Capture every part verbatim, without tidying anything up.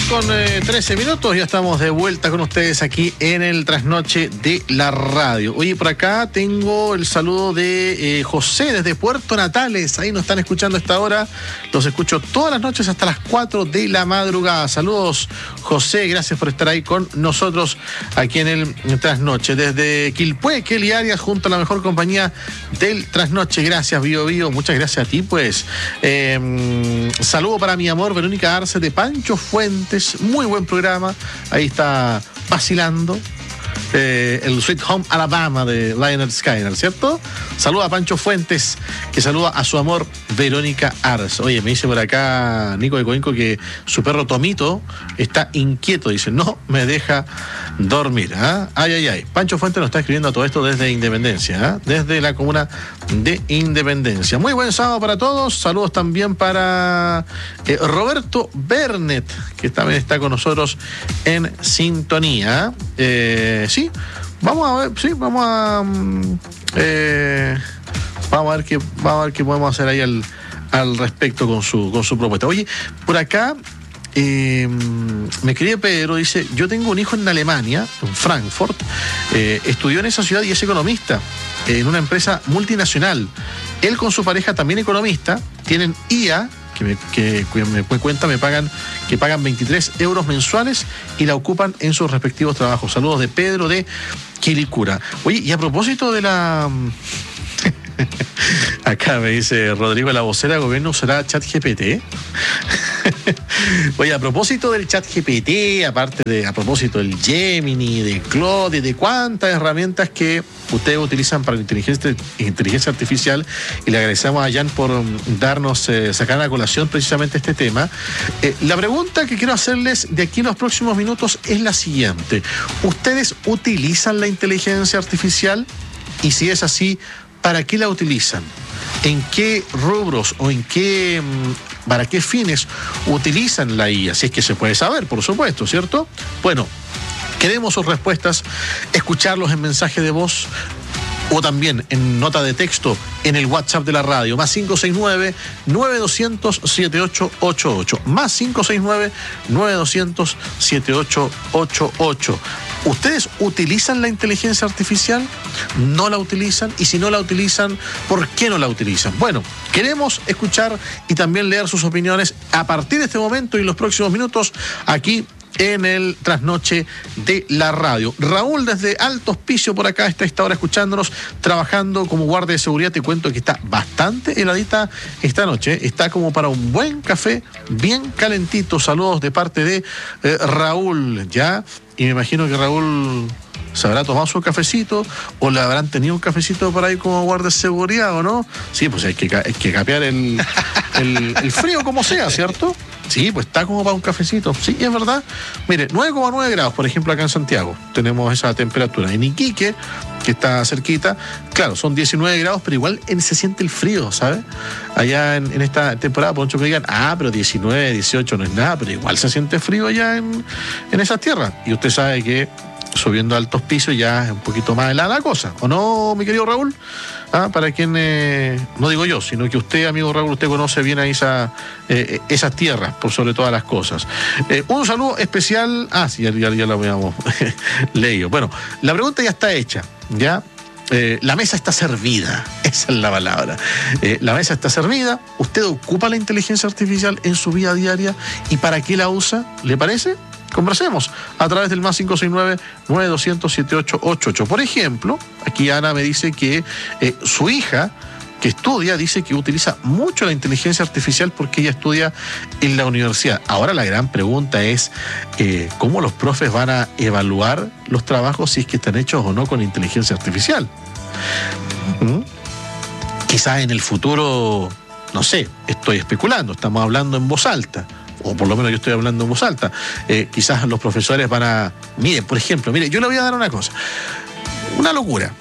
con eh, trece minutos, ya estamos de vuelta con ustedes aquí en el Trasnoche de la Radio. Oye, por acá tengo el saludo de eh, José desde Puerto Natales, ahí nos están escuchando a esta hora, los escucho todas las noches hasta las cuatro de la madrugada. Saludos, José, gracias por estar ahí con nosotros aquí en el Trasnoche. Desde Quilpué, Kelly Arias, junto a la mejor compañía del Trasnoche. Gracias, Bio Bio, muchas gracias a ti, pues. Eh, saludo para mi amor, Verónica Arce de Pancho Fuentes, muy buen programa, ahí está vacilando. Eh, el Sweet Home Alabama de Lynyrd Skynyrd, ¿cierto? Saluda a Pancho Fuentes, que saluda a su amor Verónica Arce. Oye, me dice por acá Nico de Coinco que su perro Tomito está inquieto, dice, no me deja dormir. ¿eh? Ay, ay, ay. Pancho Fuentes nos está escribiendo a todo esto desde Independencia, ¿eh? desde la comuna de Independencia. Muy buen sábado para todos. Saludos también para eh, Roberto Bernet, que también está con nosotros en sintonía. Eh, sí, vamos a ver, sí, vamos a eh, vamos a ver qué vamos a ver qué podemos hacer ahí al, al respecto con su con su propuesta. Oye, por acá eh, me quería Pedro, dice, yo tengo un hijo en Alemania, en Frankfurt, eh, estudió en esa ciudad y es economista eh, en una empresa multinacional. Él con su pareja también economista, tienen I A que me, que, que me cuenta, me pagan, que pagan veintitrés euros mensuales y la ocupan en sus respectivos trabajos. Saludos de Pedro de Quilicura. Oye, y a propósito de la... Acá me dice Rodrigo, la vocera de gobierno usará ChatGPT. Oye, a propósito del ChatGPT, aparte de, a propósito del Gemini, de Claude, de cuántas herramientas que ustedes utilizan para la inteligencia, inteligencia artificial, y le agradecemos a Jan por darnos, eh, sacar a colación precisamente este tema. Eh, la pregunta que quiero hacerles de aquí en los próximos minutos es la siguiente. ¿Ustedes utilizan la inteligencia artificial? Y si es así, ¿para qué la utilizan? ¿En qué rubros o en qué, para qué fines utilizan la I A? Si es que se puede saber, por supuesto, ¿cierto? Bueno, queremos sus respuestas, escucharlos en mensaje de voz o también en nota de texto en el WhatsApp de la radio, más cinco seis nueve, nueve dos cero cero, siete ocho ocho ocho, más cinco seis nueve, nueve dos cero cero, siete ocho ocho ocho. ¿Ustedes utilizan la inteligencia artificial? ¿No la utilizan? Y si no la utilizan, ¿por qué no la utilizan? Bueno, queremos escuchar y también leer sus opiniones a partir de este momento y en los próximos minutos aquí en el Trasnoche de la Radio. Raúl desde Alto Hospicio por acá está a esta hora escuchándonos, trabajando como guardia de seguridad. Te cuento que está bastante heladita esta noche, está como para un buen café bien calentito. Saludos de parte de eh, Raúl, ¿ya? Y me imagino que Raúl se habrá tomado su cafecito o le habrán tenido un cafecito por ahí como guardia de seguridad, ¿o no? Sí, pues hay que, hay que capear el, el, el frío como sea, ¿cierto? Sí, pues está como para un cafecito. Sí, es verdad. Mire, nueve coma nueve grados, por ejemplo, acá en Santiago. Tenemos esa temperatura. En Iquique, que está cerquita, claro, son diecinueve grados, pero igual en, se siente el frío, ¿sabes? Allá en, en esta temporada, por mucho que digan, ah, pero diecinueve, dieciocho no es nada, pero igual se siente frío allá en, en esas tierras. Y usted sabe que subiendo a altos pisos ya es un poquito más helada la cosa, ¿o no, mi querido Raúl? Ah, para quien, eh, no digo yo, sino que usted, amigo Raúl, usted conoce bien ahí esa, eh, esas tierras, por sobre todas las cosas. Eh, un saludo especial, ah, sí, ya, ya, ya lo habíamos leído. Bueno, la pregunta ya está hecha, ¿ya? Eh, la mesa está servida, esa es la palabra. Eh, la mesa está servida, usted ocupa la inteligencia artificial en su vida diaria, ¿y para qué la usa? ¿Le parece? Conversemos a través del más cinco seis nueve, nueve dos cero cero, siete ocho ocho ocho. Por ejemplo, aquí Ana me dice que eh, su hija, que estudia, dice que utiliza mucho la inteligencia artificial porque ella estudia en la universidad. Ahora la gran pregunta es, eh, ¿cómo los profes van a evaluar los trabajos si es que están hechos o no con inteligencia artificial? ¿Mm? Quizás en el futuro, no sé, estoy especulando, estamos hablando en voz alta, o por lo menos yo estoy hablando en voz alta. Eh, quizás los profesores van a... Miren, por ejemplo, mire, yo le voy a dar una cosa. Una locura.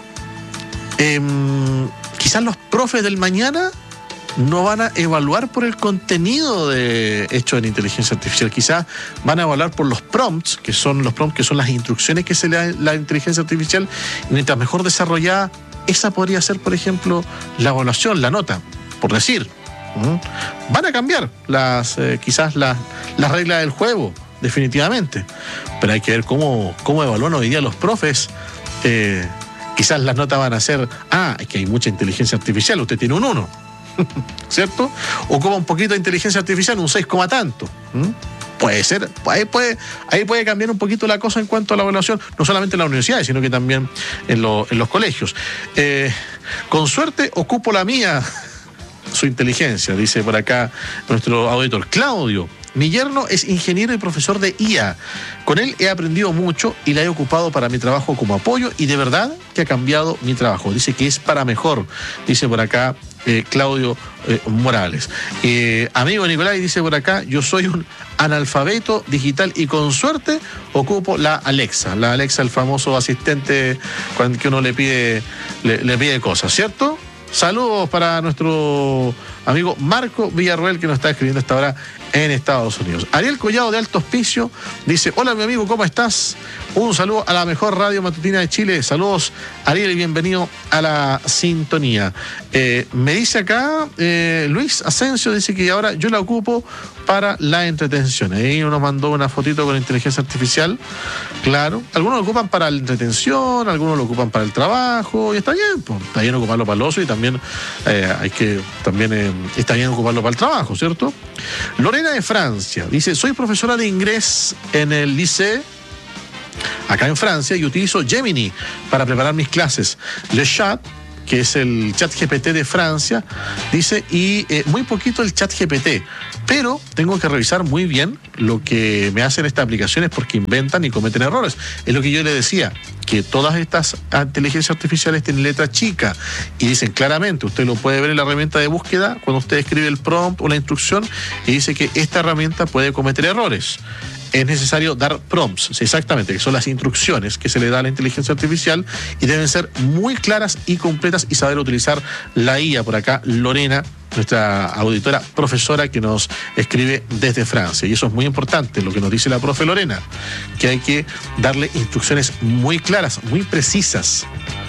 Eh, quizás los profes del mañana no van a evaluar por el contenido de hecho en inteligencia artificial. Quizás van a evaluar por los prompts, que son los prompts que son las instrucciones que se le da la inteligencia artificial. Y mientras mejor desarrollada, esa podría ser, por ejemplo, la evaluación, la nota, por decir. ¿Mm? Van a cambiar las eh, quizás las, las reglas del juego, definitivamente. Pero hay que ver cómo, cómo evalúan hoy día los profes. Eh, quizás las notas van a ser, ah, es que hay mucha inteligencia artificial, usted tiene un uno, ¿cierto? O como un poquito de inteligencia artificial, un seis, tanto. ¿Mm? Puede ser, ahí puede, ahí puede cambiar un poquito la cosa en cuanto a la evaluación, no solamente en las universidades, sino que también en, lo, en los colegios. Eh, con suerte ocupo la mía, su inteligencia, dice por acá nuestro auditor. Claudio, mi yerno es ingeniero y profesor de I A. Con él he aprendido mucho y la he ocupado para mi trabajo como apoyo y de verdad que ha cambiado mi trabajo. Dice que es para mejor, dice por acá eh, Claudio eh, Morales. Eh, amigo Nicolás, dice por acá, yo soy un analfabeto digital y con suerte ocupo la Alexa. La Alexa, el famoso asistente cuando que uno le pide, le, le pide cosas, ¿cierto? Saludos para nuestro amigo Marco Villarroel, que nos está escribiendo esta hora en Estados Unidos. Ariel Collado de Alto Hospicio dice, hola mi amigo, ¿cómo estás? Un saludo a la mejor radio matutina de Chile. Saludos, Ariel, y bienvenido a la sintonía. Eh, me dice acá eh, Luis Asensio, dice que ahora yo la ocupo para la entretención. Ahí nos mandó una fotito con inteligencia artificial. Claro, algunos lo ocupan para la entretención, algunos lo ocupan para el trabajo, y está bien, pues, está bien ocuparlo para el ocio y también eh, hay que, también eh, está bien ocuparlo para el trabajo, ¿cierto? Lorena de Francia dice, soy profesora de inglés en el liceo acá en Francia y utilizo Gemini para preparar mis clases. Le Chat, que es el chat G P T de Francia, dice, y eh, muy poquito el chat G P T, pero tengo que revisar muy bien lo que me hacen estas aplicaciones porque inventan y cometen errores. Es lo que yo le decía, que todas estas inteligencias artificiales tienen letra chica y dicen claramente, usted lo puede ver en la herramienta de búsqueda cuando usted escribe el prompt o la instrucción y dice que esta herramienta puede cometer errores. Es necesario dar prompts, exactamente, que son las instrucciones que se le da a la inteligencia artificial y deben ser muy claras y completas y saber utilizar la I A. Por acá, Lorena, nuestra auditora profesora que nos escribe desde Francia. Y eso es muy importante, lo que nos dice la profe Lorena, que hay que darle instrucciones muy claras, muy precisas,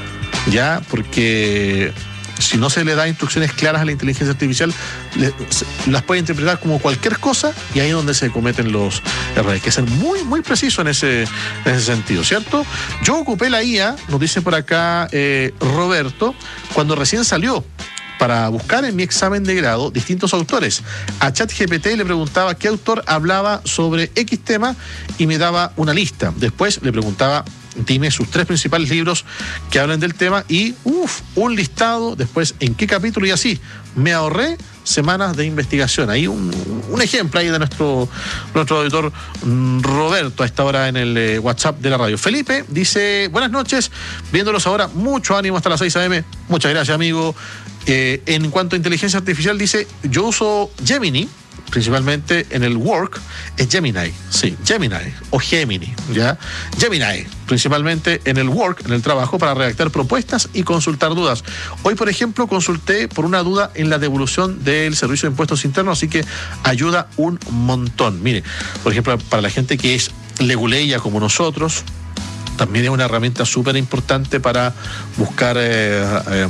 ¿ya? Porque si no se le da instrucciones claras a la inteligencia artificial, le, se, las puede interpretar como cualquier cosa y ahí es donde se cometen los errores. Hay que ser muy, muy preciso en ese, en ese sentido, ¿cierto? Yo ocupé la I A, nos dice por acá eh, Roberto, cuando recién salió, para buscar en mi examen de grado distintos autores. A ChatGPT le preguntaba qué autor hablaba sobre X tema y me daba una lista. Después le preguntaba, dime sus tres principales libros que hablan del tema y, uff, un listado, después en qué capítulo y así. Me ahorré semanas de investigación. Ahí un, un ejemplo ahí de nuestro, nuestro auditor Roberto a esta hora en el eh, WhatsApp de la radio. Felipe dice, buenas noches, viéndolos ahora, mucho ánimo hasta las seis a eme. Muchas gracias, amigo. Eh, en cuanto a inteligencia artificial, dice, yo uso Gemini, principalmente en el work, es Gemini, sí, Gemini, o Gemini, ¿ya? Gemini, principalmente en el work, en el trabajo, para redactar propuestas y consultar dudas. Hoy, por ejemplo, consulté por una duda en la devolución del Servicio de Impuestos Internos, así que ayuda un montón. Mire, por ejemplo, para la gente que es leguleya como nosotros, también es una herramienta súper importante para buscar eh, eh,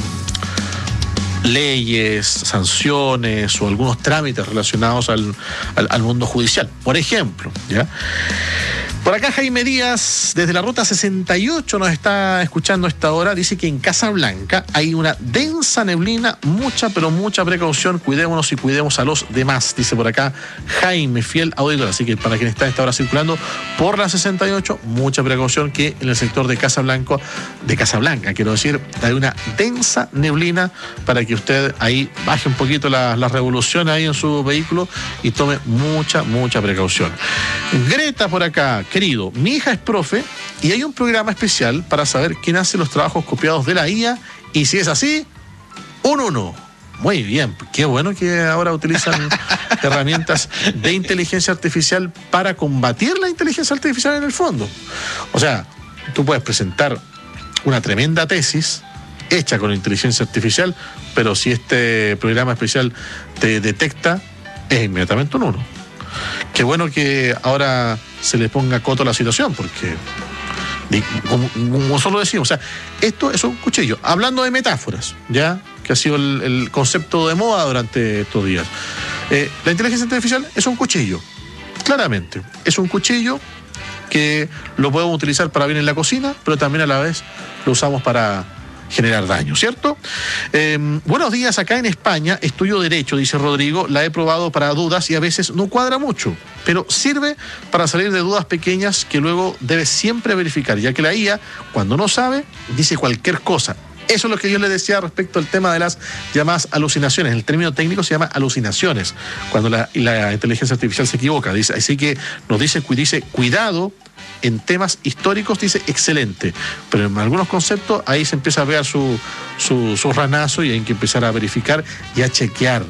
leyes, sanciones o algunos trámites relacionados al, al, al mundo judicial, por ejemplo, ¿ya? Por acá Jaime Díaz, desde la ruta sesenta y ocho, nos está escuchando a esta hora. Dice que en Casablanca hay una densa neblina, mucha, pero mucha precaución. Cuidémonos y cuidemos a los demás, dice por acá Jaime, fiel auditor. Así que para quien está a esta hora circulando por la sesenta y ocho, mucha precaución que en el sector de Casablanca, de Casablanca, quiero decir, hay una densa neblina para que usted ahí baje un poquito la, la revolución ahí en su vehículo y tome mucha, mucha precaución. Greta por acá, querido, mi hija es profe y hay un programa especial para saber quién hace los trabajos copiados de la I A y si es así, un uno. Muy bien, qué bueno que ahora utilizan herramientas de inteligencia artificial para combatir la inteligencia artificial en el fondo. O sea, tú puedes presentar una tremenda tesis hecha con inteligencia artificial, pero si este programa especial te detecta, es inmediatamente un uno. Qué bueno que ahora se le ponga coto a la situación, porque como, como solo decimos, o sea, esto es un cuchillo. Hablando de metáforas, ¿ya? que ha sido el, el concepto de moda durante estos días. Eh, la inteligencia artificial es un cuchillo, claramente. Es un cuchillo que lo podemos utilizar para bien en la cocina, pero también a la vez lo usamos para generar daño, ¿cierto? Eh, buenos días, acá en España estudio Derecho, dice Rodrigo, la he probado para dudas y a veces no cuadra mucho, pero sirve para salir de dudas pequeñas que luego debes siempre verificar, ya que la I A, cuando no sabe, dice cualquier cosa. Eso es lo que yo le decía respecto al tema de las llamadas alucinaciones. El término técnico se llama alucinaciones, cuando la, la inteligencia artificial se equivoca. Dice, así que nos dice, dice, cuidado, en temas históricos dice excelente, pero en algunos conceptos ahí se empieza a ver su, su, su ranazo y hay que empezar a verificar y a chequear,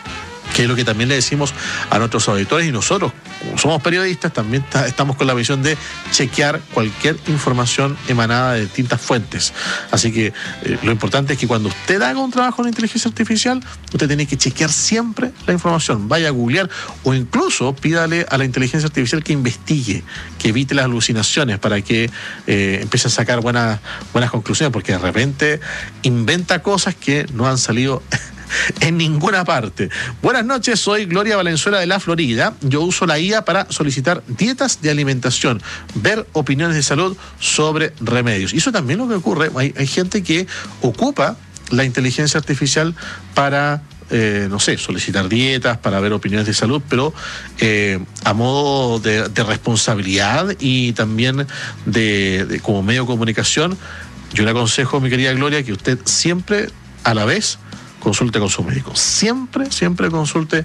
que es lo que también le decimos a nuestros auditores, y nosotros, como somos periodistas, también está, estamos con la misión de chequear cualquier información emanada de distintas fuentes. Así que eh, lo importante es que cuando usted haga un trabajo en inteligencia artificial, usted tiene que chequear siempre la información, vaya a googlear o incluso pídale a la inteligencia artificial que investigue, que evite las alucinaciones para que eh, empiece a sacar buenas, buenas conclusiones, porque de repente inventa cosas que no han salido en ninguna parte. Buenas noches, soy Gloria Valenzuela de la Florida. Yo uso la I A para solicitar dietas de alimentación, ver opiniones de salud sobre remedios. Y eso también es lo que ocurre. Hay, hay gente que ocupa la inteligencia artificial para, eh, no sé, solicitar dietas, para ver opiniones de salud, pero eh, a modo de, de responsabilidad y también de, de como medio de comunicación. Yo le aconsejo, mi querida Gloria, que usted siempre a la vez consulte con su médico. Siempre, siempre consulte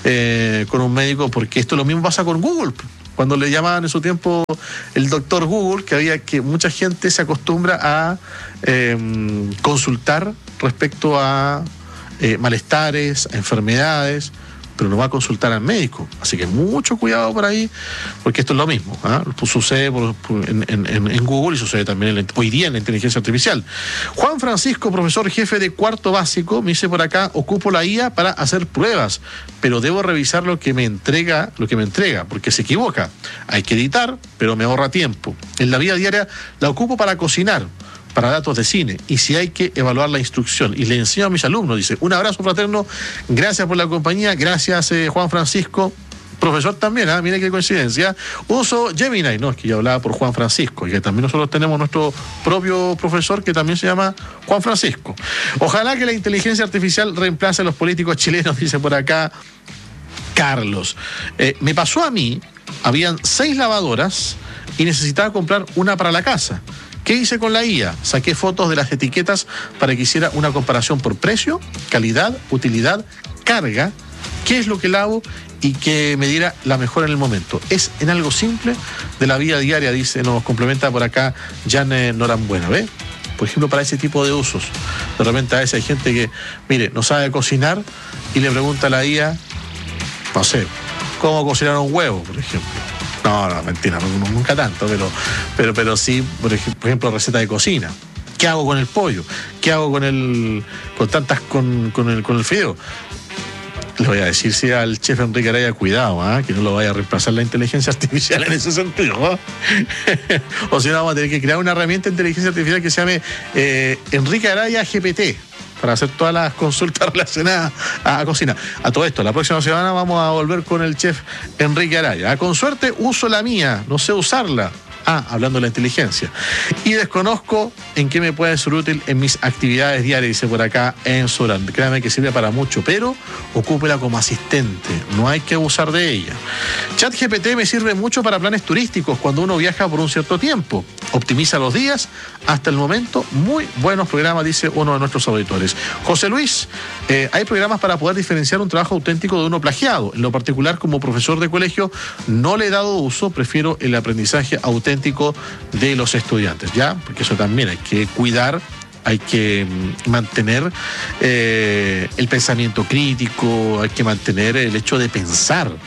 eh, con un médico, porque esto lo mismo pasa con Google. Cuando le llamaban en su tiempo el doctor Google, que había que mucha gente se acostumbra a eh, consultar respecto a eh, malestares, a enfermedades, pero no va a consultar al médico. Así que mucho cuidado por ahí, porque esto es lo mismo, ¿eh? Pues sucede por, por, en, en, en Google y sucede también en, hoy día en la inteligencia artificial. Juan Francisco, profesor jefe de cuarto básico, me dice por acá, ocupo la I A para hacer pruebas, pero debo revisar lo que me entrega, lo que me entrega, porque se equivoca. Hay que editar, pero me ahorra tiempo. En la vida diaria la ocupo para cocinar, para datos de cine, y si hay que evaluar la instrucción, y le enseño a mis alumnos. Dice, un abrazo fraterno, gracias por la compañía, gracias eh, Juan Francisco, profesor también, ¿eh? Mira qué coincidencia. Uso Gemini, no, es que yo hablaba por Juan Francisco, y que también nosotros tenemos nuestro propio profesor que también se llama Juan Francisco. Ojalá que la inteligencia artificial reemplace a los políticos chilenos, dice por acá Carlos. Eh, me pasó a mí, habían seis lavadoras y necesitaba comprar una para la casa. ¿Qué hice con la I A? Saqué fotos de las etiquetas para que hiciera una comparación por precio, calidad, utilidad, carga, qué es lo que lavo y que me diera la mejor en el momento. Es en algo simple de la vida diaria, dice, nos complementa por acá Jane Norambuena, ¿ve? Por ejemplo, para ese tipo de usos. De repente a veces hay gente que, mire, no sabe cocinar y le pregunta a la I A, no sé, cómo cocinar un huevo, por ejemplo. No, no, mentira, nunca tanto, pero, pero, pero sí, por ejemplo, receta de cocina. ¿Qué hago con el pollo? ¿Qué hago con el, con tantas, con, con el, con el fideo? Le voy a decir si al chef Enrique Araya, cuidado, ¿eh? Que no lo vaya a reemplazar la inteligencia artificial en ese sentido, ¿eh? O si no, vamos a tener que crear una herramienta de inteligencia artificial que se llame eh, Enrique Araya G P T, para hacer todas las consultas relacionadas a, a cocina. A todo esto, la próxima semana vamos a volver con el chef Enrique Araya. Con suerte uso la mía, no sé usarla. Ah, hablando de la inteligencia. Y desconozco en qué me puede ser útil en mis actividades diarias, dice por acá en Solán. Créame que sirve para mucho, pero ocúpela como asistente. No hay que abusar de ella. ChatGPT me sirve mucho para planes turísticos cuando uno viaja por un cierto tiempo. Optimiza los días. Hasta el momento, muy buenos programas, dice uno de nuestros auditores. José Luis, eh, hay programas para poder diferenciar un trabajo auténtico de uno plagiado. En lo particular, como profesor de colegio, no le he dado uso, prefiero el aprendizaje auténtico de los estudiantes, ¿ya? Porque eso también hay que cuidar, hay que mantener eh, el pensamiento crítico, hay que mantener el hecho de pensar,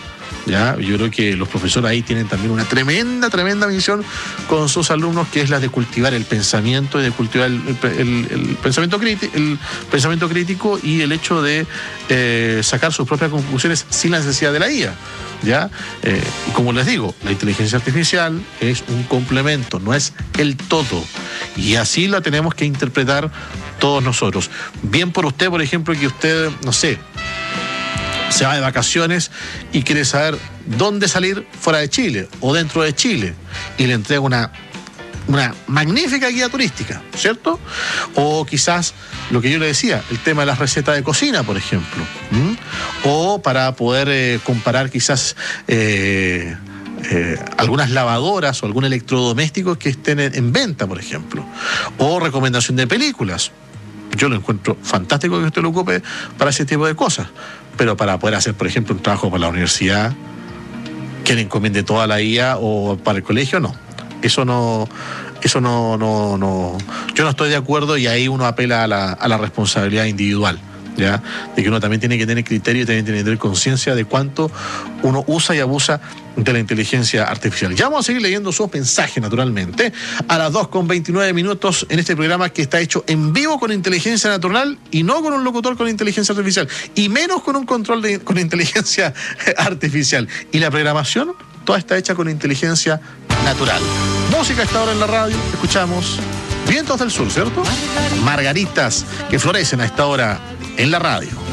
¿ya? Yo creo que los profesores ahí tienen también una tremenda, tremenda misión con sus alumnos, que es la de cultivar el pensamiento y de cultivar el, el, el, pensamiento, crítico, el pensamiento crítico y el hecho de eh, sacar sus propias conclusiones sin la necesidad de la I A. ¿Ya? Eh, y como les digo, la inteligencia artificial es un complemento, no es el todo. Y así la tenemos que interpretar todos nosotros. Bien por usted, por ejemplo, que usted, no sé, se va de vacaciones y quiere saber dónde salir fuera de Chile o dentro de Chile, y le entrega una, una magnífica guía turística, ¿cierto? O quizás lo que yo le decía, el tema de las recetas de cocina, por ejemplo. ¿Mm? O para poder eh, comparar quizás eh, eh, algunas lavadoras o algún electrodoméstico que estén en, en venta, por ejemplo. O recomendación de películas. Yo lo encuentro fantástico que usted lo ocupe para ese tipo de cosas. Pero para poder hacer, por ejemplo, un trabajo para la universidad, que le encomiende toda la I A, o para el colegio, no. Eso no, eso no, no, no. Yo no estoy de acuerdo, y ahí uno apela a la, a la responsabilidad individual, ¿ya? De que uno también tiene que tener criterio y también tiene que tener conciencia de cuánto uno usa y abusa de la inteligencia artificial. Ya vamos a seguir leyendo sus mensajes, naturalmente, a las dos con veintinueve minutos en este programa que está hecho en vivo con inteligencia natural y no con un locutor con inteligencia artificial, y menos con un control de, con inteligencia artificial. Y la programación, toda está hecha con inteligencia natural. Música a esta hora en la radio, escuchamos Vientos del Sur, ¿cierto? Margaritas, que florecen a esta hora en la radio.